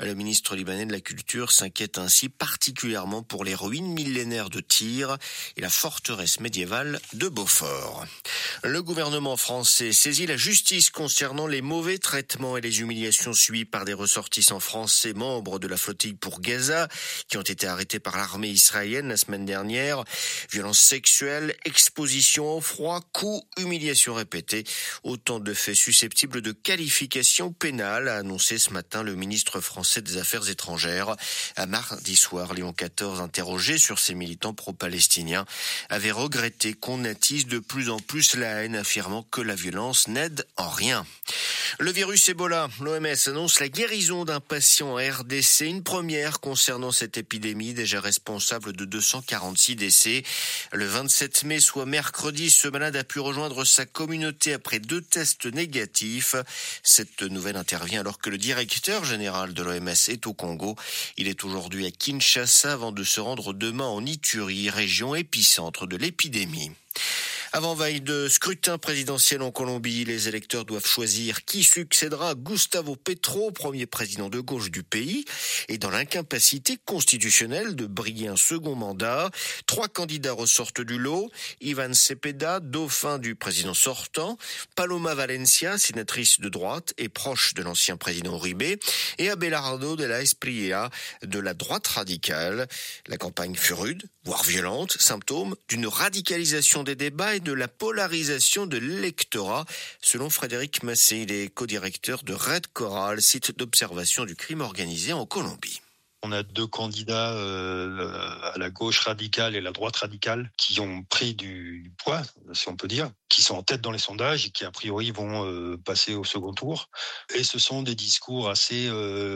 Le ministre libanais de la Culture s'inquiète ainsi particulièrement pour les ruines millénaires de Tyr et la forteresse médiévale de Beaufort. Le gouvernement français saisit la justice concernant les mauvais traitements et les humiliations subies par des ressortissants français membres de la flottille pour Gaza qui ont été arrêtés par l'armée israélienne la semaine dernière. Violences sexuelles, exposition au froid, coups, humiliations répétées. Autant de faits susceptibles de qualification pénale, a annoncé ce matin le ministre français des Affaires étrangères. À mardi soir, Léon XIV, interrogé sur ces militants pro-palestiniens, avait regretté qu'on attise de plus en plus la haine, affirmant que la violence n'aide en rien. Le virus Ebola, l'OMS annonce la guérison d'un patient en RDC, une première concernant cette épidémie déjà responsable de 246 décès. Le 27 mai, soit mercredi, ce malade a pu rejoindre sa communauté après 2 tests négatifs. Cette nouvelle intervient alors que le directeur général de l'OMS est au Congo. Il est aujourd'hui à Kinshasa avant de se rendre demain en Ituri, région épicentre de l'épidémie. Avant-veille de scrutin présidentiel en Colombie, les électeurs doivent choisir qui succédera à Gustavo Petro, premier président de gauche du pays, et dans l'incapacité constitutionnelle de briguer un second mandat. 3 candidats ressortent du lot: Iván Cepeda, dauphin du président sortant, Paloma Valencia, sénatrice de droite et proche de l'ancien président Uribe, et Abelardo de la Espriella, de la droite radicale. La campagne fut rude, voire violente, symptôme d'une radicalisation des débats et de la polarisation de l'électorat, selon Frédéric Massé. Il est co-directeur de Red Coral, site d'observation du crime organisé en Colombie. On a 2 candidats à la gauche radicale et la droite radicale qui ont pris du poids, si on peut dire, qui sont en tête dans les sondages et qui a priori vont passer au second tour. Et ce sont des discours assez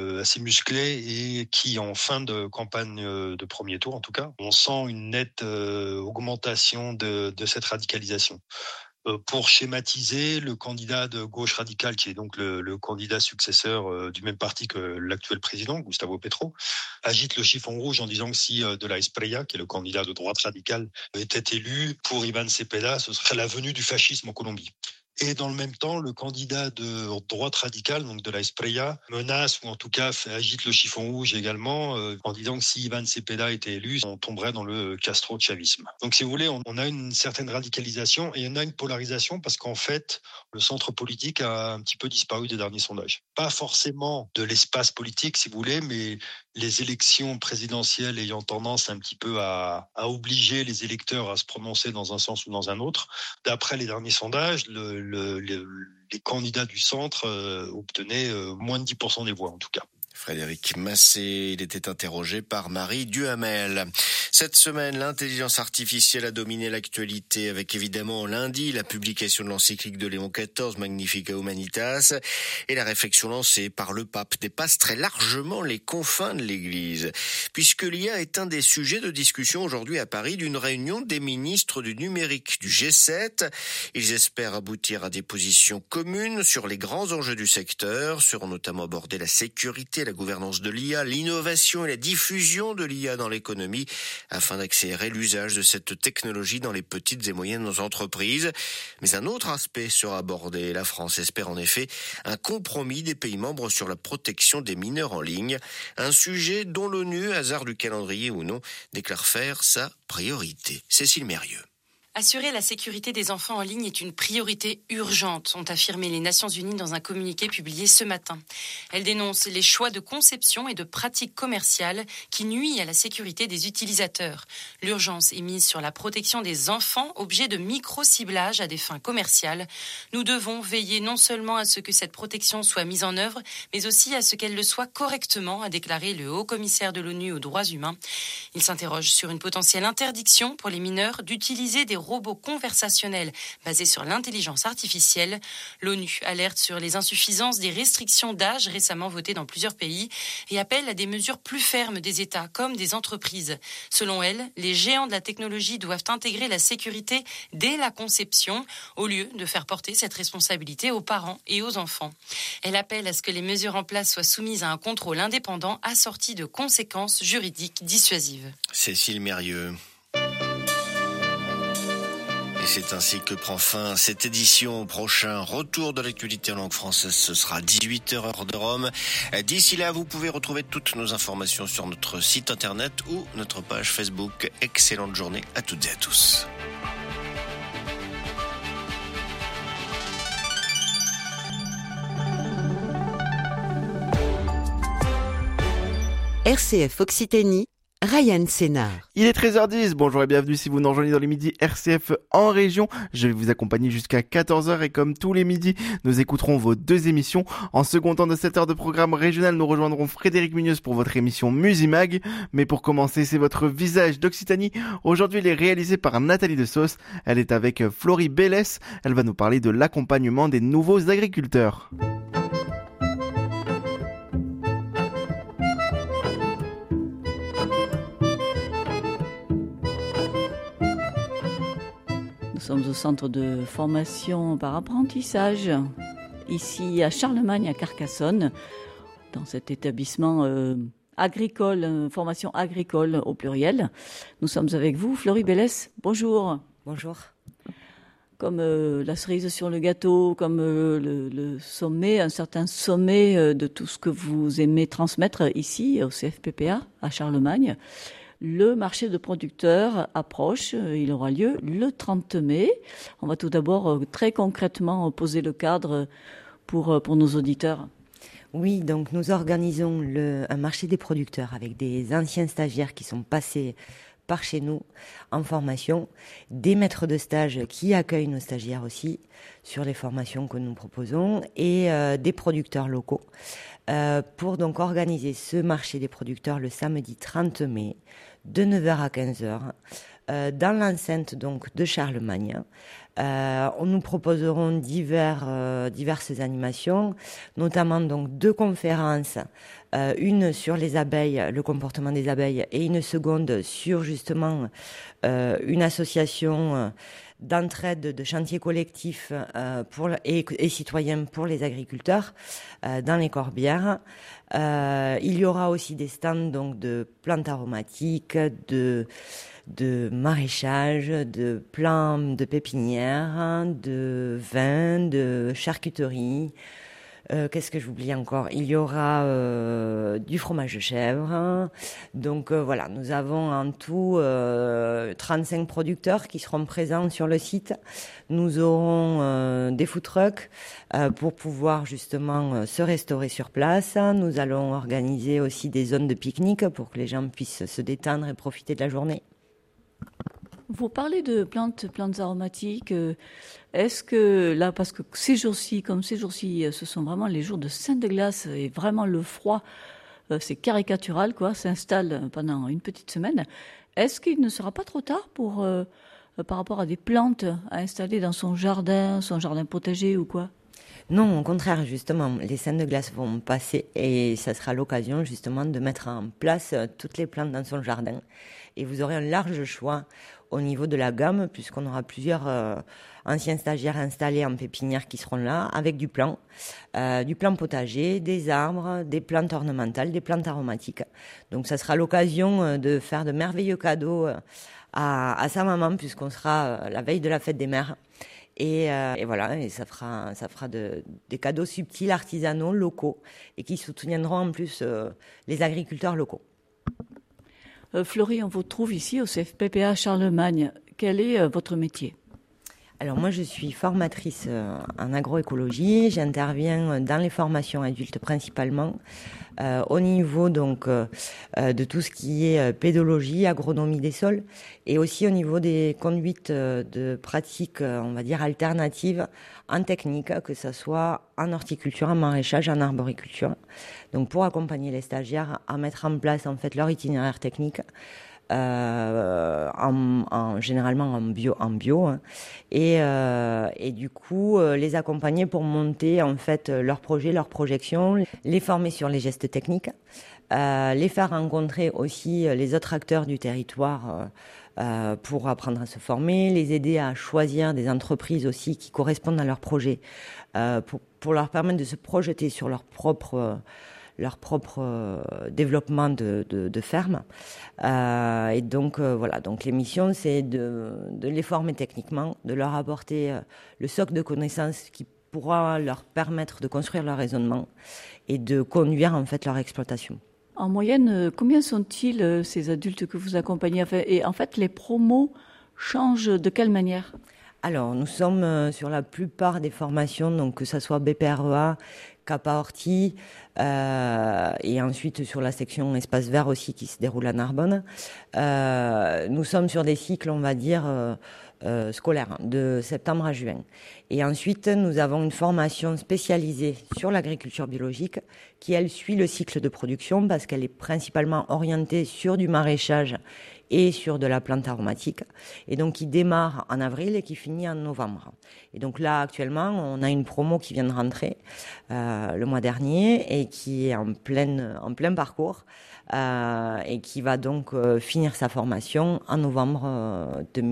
musclés et qui, en fin de campagne de premier tour en tout cas, on sent une nette augmentation de cette radicalisation. Pour schématiser, le candidat de gauche radicale, qui est donc le candidat successeur du même parti que l'actuel président, Gustavo Petro, agite le chiffon rouge en disant que si de la Espriella, qui est le candidat de droite radicale, était élu, pour Iván Cepeda, ce serait la venue du fascisme en Colombie. Et dans le même temps, le candidat de droite radicale, donc de la Espriella, menace ou en tout cas agite le chiffon rouge également en disant que si Iván Cepeda était élu, on tomberait dans le Castro-chavisme. Donc si vous voulez, on a une certaine radicalisation et on a une polarisation parce qu'en fait, le centre politique a un petit peu disparu des derniers sondages. Pas forcément de l'espace politique, si vous voulez, mais les élections présidentielles ayant tendance un petit peu à obliger les électeurs à se prononcer dans un sens ou dans un autre. D'après les derniers sondages, les candidats du centre obtenaient moins de 10% des voix en tout cas. Frédéric Massé, il était interrogé par Marie Duhamel. Cette semaine, l'intelligence artificielle a dominé l'actualité avec évidemment lundi la publication de l'encyclique de Léon XIV, Magnificat Humanitas, et la réflexion lancée par le pape dépasse très largement les confins de l'Église, puisque l'IA est un des sujets de discussion aujourd'hui à Paris d'une réunion des ministres du numérique du G7. Ils espèrent aboutir à des positions communes sur les grands enjeux du secteur. Seront notamment abordés la sécurité, la gouvernance de l'IA, l'innovation et la diffusion de l'IA dans l'économie afin d'accélérer l'usage de cette technologie dans les petites et moyennes entreprises. Mais un autre aspect sera abordé. La France espère en effet un compromis des pays membres sur la protection des mineurs en ligne. Un sujet dont l'ONU, hasard du calendrier ou non, déclare faire sa priorité. Cécile Mérieux. Assurer la sécurité des enfants en ligne est une priorité urgente, ont affirmé les Nations Unies dans un communiqué publié ce matin. Elles dénoncent les choix de conception et de pratiques commerciales qui nuisent à la sécurité des utilisateurs. L'urgence est mise sur la protection des enfants, objet de micro-ciblage à des fins commerciales. Nous devons veiller non seulement à ce que cette protection soit mise en œuvre, mais aussi à ce qu'elle le soit correctement, a déclaré le haut-commissaire de l'ONU aux droits humains. Il s'interroge sur une potentielle interdiction pour les mineurs d'utiliser des robots conversationnels basés sur l'intelligence artificielle. L'ONU alerte sur les insuffisances des restrictions d'âge récemment votées dans plusieurs pays et appelle à des mesures plus fermes des États comme des entreprises. Selon elle, les géants de la technologie doivent intégrer la sécurité dès la conception au lieu de faire porter cette responsabilité aux parents et aux enfants. Elle appelle à ce que les mesures en place soient soumises à un contrôle indépendant assorti de conséquences juridiques dissuasives. Cécile Mérieux. c'est ainsi que prend fin cette édition. Prochain retour de l'actualité en langue française, ce sera 18h heure de Rome. D'ici là, vous pouvez retrouver toutes nos informations sur notre site internet ou notre page Facebook. Excellente journée à toutes et à tous. RCF Occitanie, Ryan Sénard. Il est 13h10, bonjour et bienvenue si vous nous rejoignez dans les midis RCF en région. Je vais vous accompagner jusqu'à 14h et comme tous les midis, nous écouterons vos deux émissions. En second temps de cette heure de programme régional, nous rejoindrons Frédéric Munoz pour votre émission Musimag. Mais pour commencer, c'est votre visage d'Occitanie. Aujourd'hui, il est réalisé par Nathalie de Sauce. Elle est avec Florie Bélès. Elle va nous parler de l'accompagnement des nouveaux agriculteurs. Nous sommes au centre de formation par apprentissage, ici à Charlemagne, à Carcassonne, dans cet établissement agricole, formation agricole au pluriel. Nous sommes avec vous, Florie Bélès. Bonjour. Bonjour. Comme la cerise sur le gâteau, comme le sommet, un certain sommet de tout ce que vous aimez transmettre ici au CFPPA à Charlemagne. Le marché de producteurs approche, il aura lieu le 30 mai. On va tout d'abord très concrètement poser le cadre pour nos auditeurs. Oui, donc nous organisons un marché des producteurs avec des anciens stagiaires qui sont passés par chez nous en formation, des maîtres de stage qui accueillent nos stagiaires aussi sur les formations que nous proposons et des producteurs locaux. Pour donc organiser ce marché des producteurs le samedi 30 mai de 9h à 15h dans l'enceinte donc de Charlemagne. Nous proposerons diverses animations, notamment donc 2 conférences, une sur les abeilles, le comportement des abeilles, et une seconde sur justement une association d'entraide de chantiers collectifs et citoyens pour les agriculteurs dans les Corbières. Il y aura aussi des stands donc de plantes aromatiques, de maraîchage, de plants de pépinière, de vin, de charcuterie. Qu'est-ce que j'oublie encore ? Il y aura du fromage de chèvre. Donc voilà, nous avons en tout 35 producteurs qui seront présents sur le site. Nous aurons des food trucks pour pouvoir justement se restaurer sur place. Nous allons organiser aussi des zones de pique-nique pour que les gens puissent se détendre et profiter de la journée. Vous parlez de plantes aromatiques. Est-ce que là, parce que ces jours-ci, ce sont vraiment les jours de Sainte-Glace et vraiment le froid, c'est caricatural, quoi, s'installe pendant une petite semaine. Est-ce qu'il ne sera pas trop tard pour, par rapport à des plantes à installer dans son jardin potager ou quoi ? Non, au contraire, justement, les scènes de glace vont passer et ça sera l'occasion justement de mettre en place toutes les plantes dans son jardin. Et vous aurez un large choix au niveau de la gamme, puisqu'on aura plusieurs anciens stagiaires installés en pépinière qui seront là, avec du plan potager, des arbres, des plantes ornementales, des plantes aromatiques. Donc ça sera l'occasion de faire de merveilleux cadeaux à sa maman, puisqu'on sera la veille de la fête des mères. Et voilà, et ça fera des cadeaux subtils, artisanaux, locaux, et qui soutiendront en plus les agriculteurs locaux. Florie, on vous trouve ici au CFPPA Charlemagne. Quel est votre métier ? Alors moi, je suis formatrice en agroécologie. J'interviens dans les formations adultes principalement, au niveau donc de tout ce qui est pédologie, agronomie des sols, et aussi au niveau des conduites de pratiques, on va dire alternatives en technique, que ce soit en horticulture, en maraîchage, en arboriculture. Donc pour accompagner les stagiaires à mettre en place en fait leur itinéraire technique. Généralement en bio hein. Et du coup les accompagner pour monter en fait leur projet, leur projection, les former sur les gestes techniques, les faire rencontrer aussi les autres acteurs du territoire pour apprendre à se former, les aider à choisir des entreprises aussi qui correspondent à leur projet, pour leur permettre de se projeter sur leur propre leur propre développement de ferme. Et donc voilà, donc les missions, c'est de les former techniquement, de leur apporter le socle de connaissances qui pourra leur permettre de construire leur raisonnement et de conduire en fait leur exploitation. En moyenne, combien sont-ils ces adultes que vous accompagnez? Et en fait, les promos changent de quelle manière? Alors, nous sommes sur la plupart des formations, donc que ça soit BPREA, CAPA Horti, et ensuite sur la section Espace Vert aussi qui se déroule à Narbonne. Nous sommes sur des cycles, on va dire, scolaires, de septembre à juin. Et ensuite, nous avons une formation spécialisée sur l'agriculture biologique qui, elle, suit le cycle de production parce qu'elle est principalement orientée sur du maraîchage et sur de la plante aromatique, et donc qui démarre en avril et qui finit en novembre. Et donc là, actuellement, on a une promo qui vient de rentrer le mois dernier et qui est en plein parcours et qui va donc finir sa formation en novembre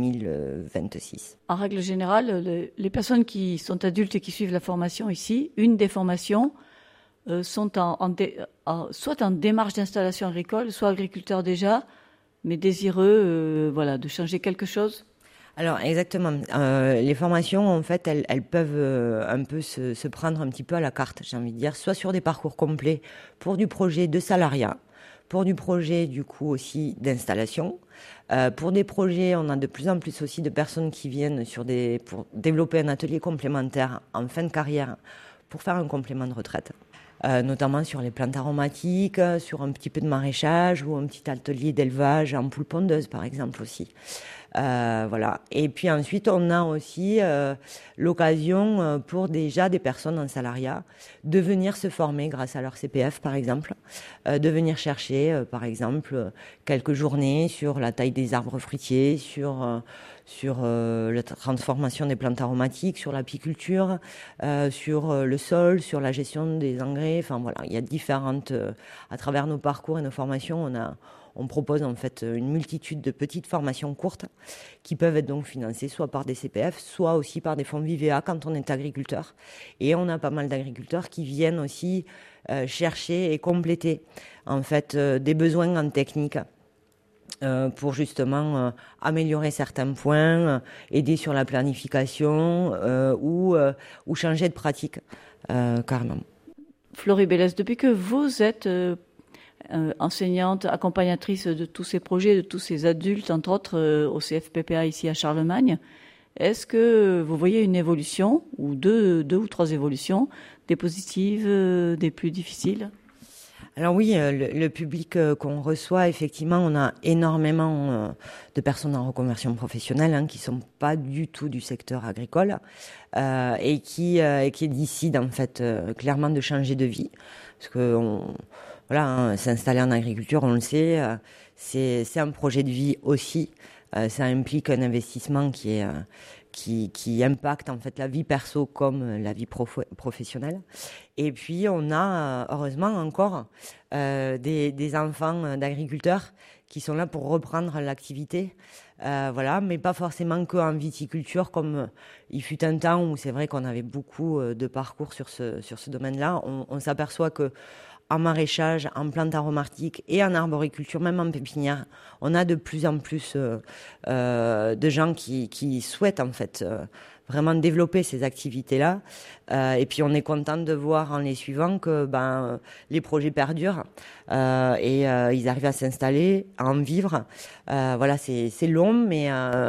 2026. En règle générale, les personnes qui sont adultes et qui suivent la formation ici, une des formations sont soit en démarche d'installation agricole, soit agriculteurs déjà, mais désireux de changer quelque chose? Alors exactement, les formations en fait elles peuvent un peu se prendre un petit peu à la carte, j'ai envie de dire, soit sur des parcours complets pour du projet de salariat, pour du projet du coup aussi d'installation. Pour des projets, on a de plus en plus aussi de personnes qui viennent pour développer un atelier complémentaire en fin de carrière pour faire un complément de retraite. Notamment sur les plantes aromatiques, sur un petit peu de maraîchage ou un petit atelier d'élevage en poules pondeuses par exemple aussi. Voilà. Et puis ensuite, on a aussi l'occasion pour déjà des personnes en salariat de venir se former grâce à leur CPF par exemple, de venir chercher par exemple quelques journées sur la taille des arbres fruitiers, sur la transformation des plantes aromatiques, sur l'apiculture, sur le sol, sur la gestion des engrais. Enfin voilà, il y a différentes, à travers nos parcours et nos formations, on propose en fait une multitude de petites formations courtes qui peuvent être donc financées soit par des CPF, soit aussi par des fonds Vivea quand on est agriculteur. Et on a pas mal d'agriculteurs qui viennent aussi chercher et compléter en fait des besoins en technique. Pour justement améliorer certains points, aider sur la planification ou changer de pratique carrément. Florie Bélès, depuis que vous êtes enseignante, accompagnatrice de tous ces projets, de tous ces adultes, entre autres au CFPPA ici à Charlemagne, est-ce que vous voyez une évolution, ou deux ou trois évolutions, des positives, des plus difficiles ? Alors oui, le public qu'on reçoit, effectivement, on a énormément de personnes en reconversion professionnelle qui sont pas du tout du secteur agricole et qui décident en fait clairement de changer de vie, parce que s'installer en agriculture, on le sait, c'est un projet de vie aussi. Ça implique un investissement qui impacte en fait la vie perso comme la vie professionnelle. Et puis on a heureusement encore des enfants d'agriculteurs qui sont là pour reprendre l'activité, mais pas forcément qu'en viticulture comme il fut un temps où c'est vrai qu'on avait beaucoup de parcours sur ce domaine-là. On s'aperçoit que en maraîchage, en plantes aromatiques et en arboriculture, même en pépinière, on a de plus en plus de gens qui souhaitent en fait vraiment développer ces activités-là. Et puis on est content de voir en les suivant que les projets perdurent et ils arrivent à s'installer, à en vivre. C'est long, mais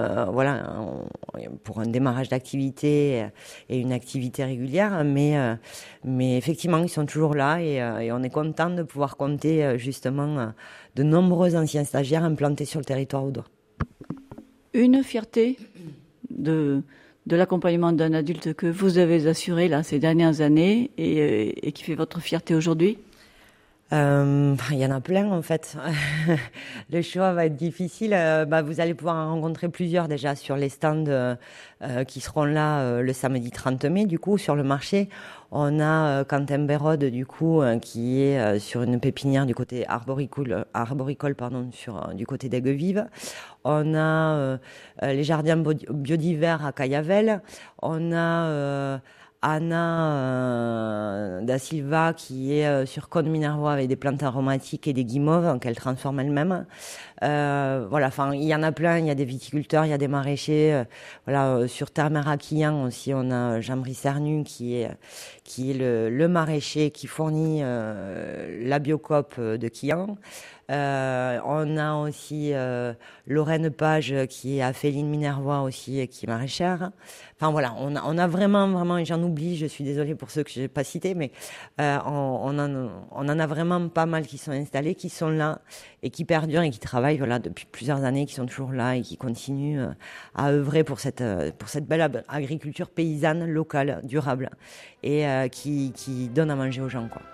pour un démarrage d'activité et une activité régulière, mais effectivement ils sont toujours là et on est content de pouvoir compter justement de nombreux anciens stagiaires implantés sur le territoire audois. Une fierté de l'accompagnement d'un adulte que vous avez assuré là ces dernières années et qui fait votre fierté aujourd'hui? Il y en a plein en fait. Le choix va être difficile. Vous allez pouvoir en rencontrer plusieurs déjà sur les stands qui seront là le samedi 30 mai du coup sur le marché. On a Quentin Bérode du coup qui est sur une pépinière du côté arboricole du côté d'Aigues-Vives. On a les jardins biodivers à Caillavel. On a Anna da Silva qui est sur Côte Minervois avec des plantes aromatiques et des guimauves qu'elle transforme elle-même. Voilà, enfin il y en a plein, il y a des viticulteurs, il y a des maraîchers. Sur Terre-Mer à Quillan aussi, on a Jean-Brice Cernu qui est le maraîcher qui fournit la Biocoop de Quillan. On a aussi Lorraine Page qui est à Féline Minervois aussi et qui est maraîchère. Enfin voilà, on a vraiment, j'en oublie, je suis désolée pour ceux que j'ai pas cités, mais on en a vraiment pas mal qui sont installés, qui sont là et qui perdurent et qui travaillent depuis plusieurs années, qui sont toujours là et qui continuent à œuvrer pour cette belle agriculture paysanne, locale, durable et qui donne à manger aux gens, quoi.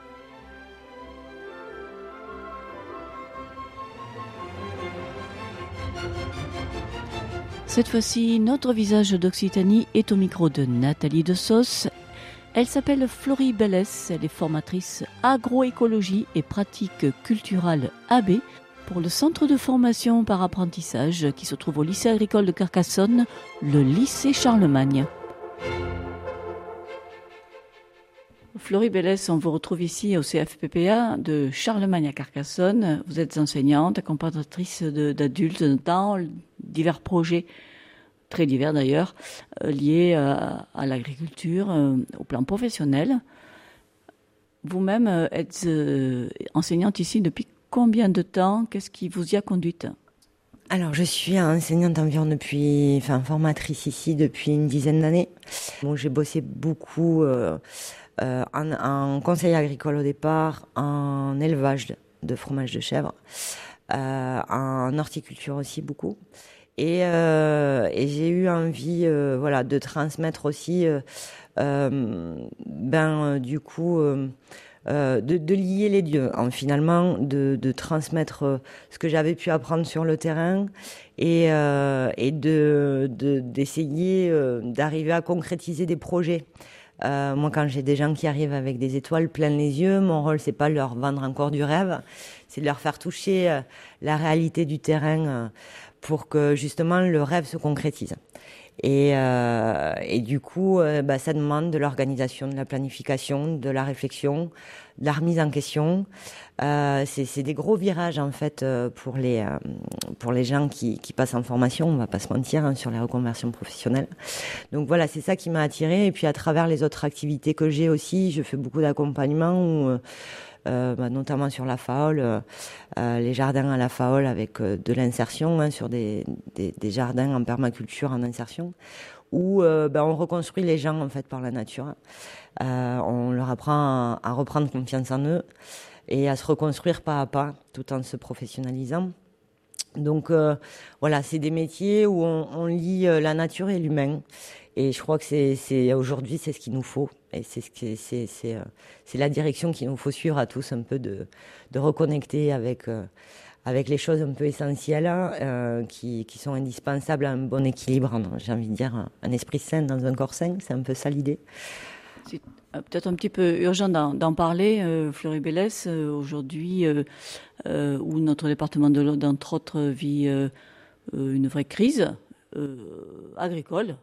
Cette fois-ci, notre visage d'Occitanie est au micro de Nathalie de Sauce. Elle s'appelle Florie Bellès, elle est formatrice agroécologie et pratique culturelle AB pour le centre de formation par apprentissage qui se trouve au lycée agricole de Carcassonne, le lycée Charlemagne. Florie Bellès, on vous retrouve ici au CFPPA de Charlemagne à Carcassonne. Vous êtes enseignante, accompagnatrice d'adultes dans divers projets, très divers d'ailleurs, liés à l'agriculture, au plan professionnel. Vous-même êtes enseignante ici depuis combien de temps? Qu'est-ce qui vous y a conduite? Alors, je suis enseignante formatrice ici depuis une dizaine d'années. Bon, j'ai bossé beaucoup en conseil agricole au départ, en élevage de fromage de chèvre, en horticulture aussi beaucoup. Et j'ai eu envie de transmettre aussi de lier les deux, finalement de transmettre ce que j'avais pu apprendre sur le terrain et d'essayer d'arriver à concrétiser des projets. Moi, quand j'ai des gens qui arrivent avec des étoiles plein les yeux, mon rôle, c'est pas de leur vendre encore du rêve, c'est de leur faire toucher la réalité du terrain pour que justement le rêve se concrétise. Et du coup, ça demande de l'organisation, de la planification, de la réflexion, de la remise en question. C'est des gros virages en fait pour les gens qui passent en formation. On va pas se mentir sur les reconversions professionnelles. Donc voilà, c'est ça qui m'a attirée. Et puis à travers les autres activités que j'ai aussi, je fais beaucoup d'accompagnement notamment sur la FAOL, les jardins à la FAOL avec de l'insertion sur des jardins en permaculture en insertion où on reconstruit les gens en fait par la nature. On leur apprend à reprendre confiance en eux et à se reconstruire pas à pas tout en se professionnalisant. Donc c'est des métiers où on lie la nature et l'humain. Et je crois que c'est aujourd'hui c'est ce qu'il nous faut et c'est la direction qu'il nous faut suivre à tous, un peu de reconnecter avec les choses un peu essentielles qui sont indispensables à un bon équilibre. J'ai envie de dire un esprit sain dans un corps sain, c'est un peu ça l'idée. C'est peut-être un petit peu urgent d'en parler, Florie Bellès, aujourd'hui où notre département de l'Aude, entre autres, vit une vraie crise agricole.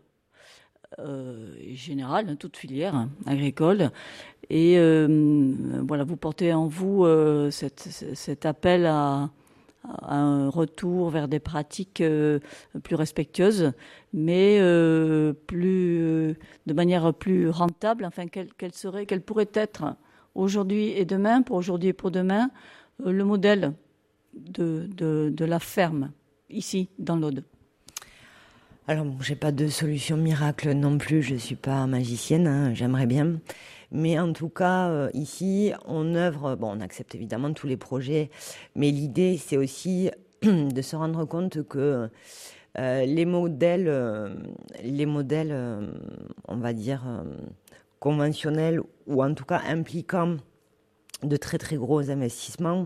Générale, toute filière agricole. Et vous portez en vous cet appel à un retour vers des pratiques plus respectueuses, mais de manière plus rentable. Enfin, quel pourrait être aujourd'hui et demain, pour aujourd'hui et pour demain, le modèle de la ferme ici dans l'Aude? Alors, j'ai pas de solution miracle non plus, je suis pas magicienne, j'aimerais bien. Mais en tout cas, ici, on œuvre, on accepte évidemment tous les projets, mais l'idée, c'est aussi de se rendre compte que les modèles, on va dire, conventionnels, ou en tout cas impliquant de très très gros investissements,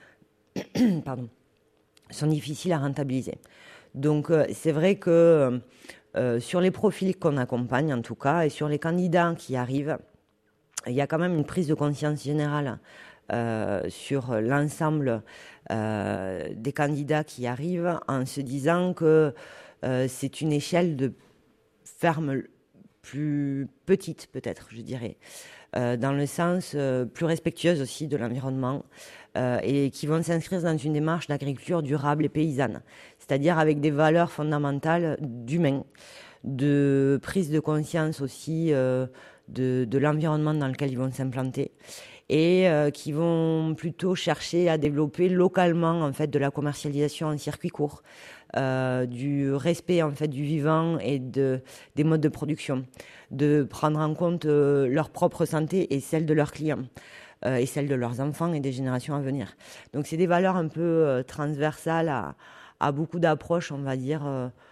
sont difficiles à rentabiliser. Donc c'est vrai que sur les profils qu'on accompagne en tout cas et sur les candidats qui arrivent, il y a quand même une prise de conscience générale sur l'ensemble des candidats qui arrivent en se disant que c'est une échelle de ferme plus petite peut-être, je dirais, dans le sens plus respectueuse aussi de l'environnement, et qui vont s'inscrire dans une démarche d'agriculture durable et paysanne, c'est-à-dire avec des valeurs fondamentales d'humain, de prise de conscience aussi de l'environnement dans lequel ils vont s'implanter, et qui vont plutôt chercher à développer localement en fait de la commercialisation en circuit court, du respect en fait du vivant et des modes de production, de prendre en compte leur propre santé et celle de leurs clients, et celle de leurs enfants et des générations à venir. Donc c'est des valeurs un peu transversales à beaucoup d'approches, on va dire,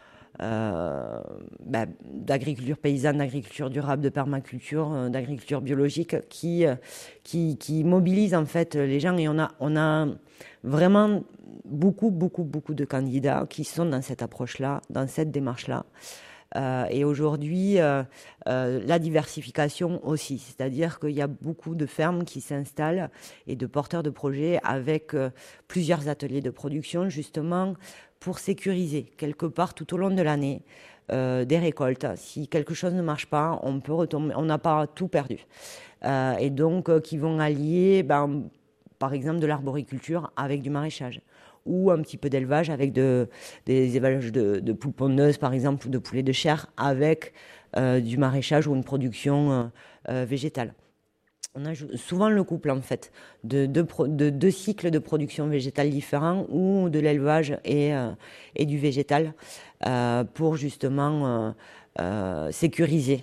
d'agriculture paysanne, d'agriculture durable, de permaculture, d'agriculture biologique, qui mobilisent en fait les gens. Et on a vraiment beaucoup de candidats qui sont dans cette approche-là, dans cette démarche-là. Et aujourd'hui, la diversification aussi, c'est-à-dire qu'il y a beaucoup de fermes qui s'installent et de porteurs de projets avec plusieurs ateliers de production, justement pour sécuriser quelque part tout au long de l'année des récoltes. Si quelque chose ne marche pas, on peut retomber, on n'a pas tout perdu. Et donc qui vont allier, par exemple, de l'arboriculture avec du maraîchage, ou un petit peu d'élevage avec des élevages de poules pondeuses, par exemple, ou de poulets de chair, avec du maraîchage ou une production végétale. On a souvent le couple, en fait, de deux cycles de production végétale différents, ou de l'élevage et du végétal, pour justement sécuriser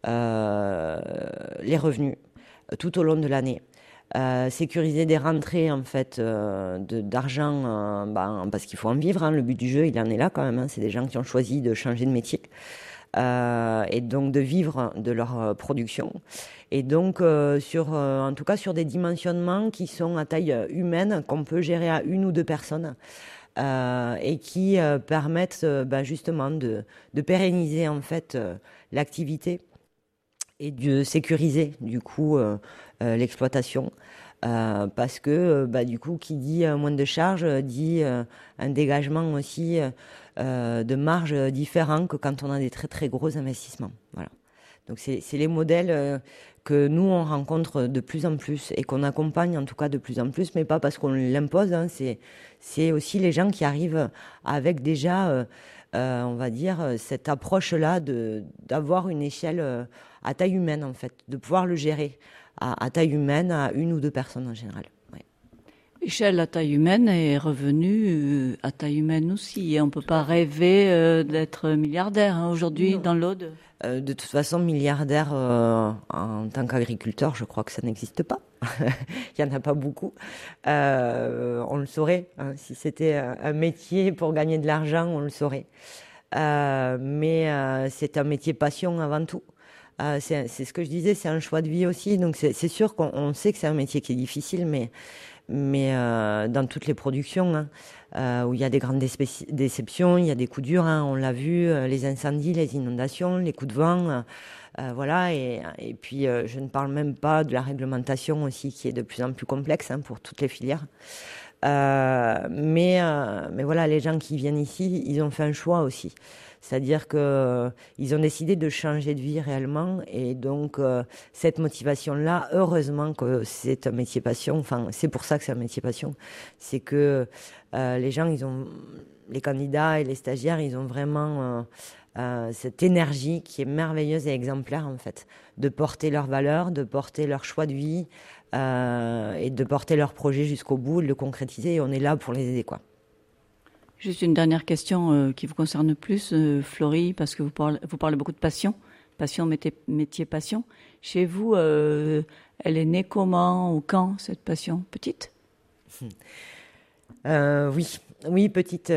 les revenus tout au long de l'année. Sécuriser des rentrées en fait d'argent, parce qu'il faut en vivre, hein. Le but du jeu, il en est là quand même, hein. C'est des gens qui ont choisi de changer de métier, et donc de vivre de leur production, et donc en tout cas sur des dimensionnements qui sont à taille humaine, qu'on peut gérer à 1 ou 2 personnes, et qui permettent justement de pérenniser en fait l'activité et de sécuriser du coup l'exploitation, parce que du coup qui dit moins de charges dit un dégagement aussi de marge différent que quand on a des très très gros investissements. Voilà. Donc c'est les modèles que nous on rencontre de plus en plus et qu'on accompagne en tout cas de plus en plus, mais pas parce qu'on l'impose, hein. C'est aussi les gens qui arrivent avec déjà on va dire cette approche-là d'avoir une échelle à taille humaine, en fait, de pouvoir le gérer à taille humaine, à 1 ou 2 personnes en général. Ouais. Échelle à taille humaine et revenu à taille humaine aussi. Et on ne peut pas rêver d'être milliardaire, hein, aujourd'hui dans l'Aude. De toute façon, milliardaire en tant qu'agriculteur, je crois que ça n'existe pas. Il n'y en a pas beaucoup. On le saurait, hein, si c'était un métier pour gagner de l'argent, on le saurait. Mais c'est un métier passion avant tout. C'est ce que je disais, c'est un choix de vie aussi. Donc c'est sûr qu'on sait que c'est un métier qui est difficile, mais dans toutes les productions, hein, où il y a des grandes déceptions, il y a des coups durs, hein, on l'a vu, les incendies, les inondations, les coups de vent, voilà. Et puis je ne parle même pas de la réglementation aussi, qui est de plus en plus complexe, hein, pour toutes les filières. Mais voilà, les gens qui viennent ici, ils ont fait un choix aussi. C'est-à-dire qu'ils ont décidé de changer de vie réellement, et donc cette motivation-là, heureusement que c'est un métier passion. Enfin, c'est pour ça que c'est un métier passion. C'est que les gens, les candidats et les stagiaires, ils ont vraiment cette énergie qui est merveilleuse et exemplaire, en fait, de porter leurs valeurs, de porter leur choix de vie, et de porter leur projet jusqu'au bout, de le concrétiser. Et on est là pour les aider, quoi. Juste une dernière question qui vous concerne plus, Florie, parce que vous parlez beaucoup de passion, métier passion. Chez vous, elle est née comment ou quand, cette passion? Petite? Oui, petite.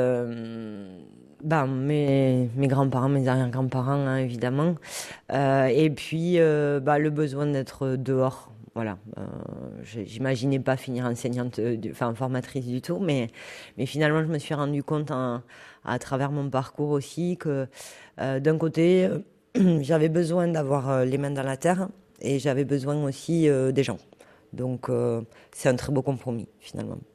Mes grands-parents, mes arrière-grands-parents, hein, évidemment. Et puis, le besoin d'être dehors. Voilà, j'imaginais pas finir enseignante, formatrice du tout, mais finalement je me suis rendu compte à travers mon parcours aussi que d'un côté j'avais besoin d'avoir les mains dans la terre, et j'avais besoin aussi des gens. Donc c'est un très beau compromis finalement.